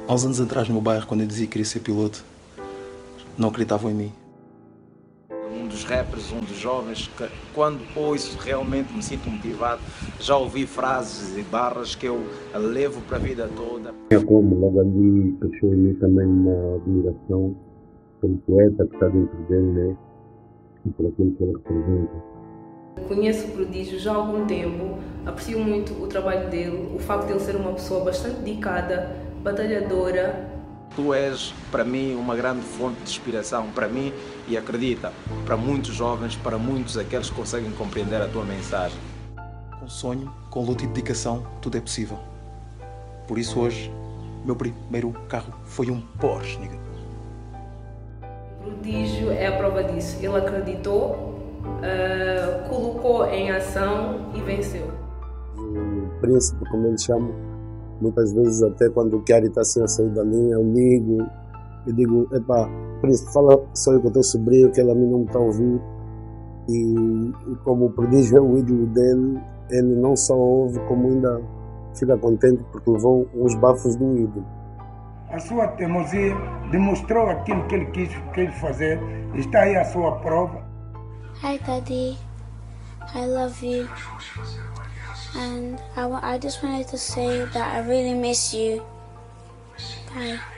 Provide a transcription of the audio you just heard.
Há uns anos atrás, no meu bairro, quando eu dizia que queria ser piloto, não acreditavam em mim. Um dos rappers, um dos jovens, que quando ouço realmente me sinto motivado. Já ouvi frases e barras que eu levo para a vida toda. Como logo ali cresceu em mim também uma admiração pelo poeta que está dentro dele, né? E por aquilo que ele representa. Conheço o Prodígio já há algum tempo, aprecio muito o trabalho dele, o facto de ele ser uma pessoa bastante dedicada, batalhadora. Tu és, para mim, uma grande fonte de inspiração, para mim, e acredita, para muitos jovens, para muitos aqueles que conseguem compreender a tua mensagem. Com sonho, com luta e dedicação, tudo é possível. Por isso hoje, meu primeiro carro foi um Porsche, nigga. O Prodígio é a prova disso. Ele acreditou, colocou em ação e venceu. O príncipe, como ele chama, muitas vezes até quando o Chiari está assim a sair da linha, eu ligo e digo, epá, príncipe, fala só eu com o teu sobrinho que ele a mim não me está a ouvir. E como o Prodígio é o ídolo dele, ele não só ouve como ainda fica contente porque levou uns bafos do ídolo. A sua teimosia demonstrou aquilo que ele quis fazer. Está aí a sua prova. Hi, Daddy. I love you. And I just wanted to say that I really miss you. Bye.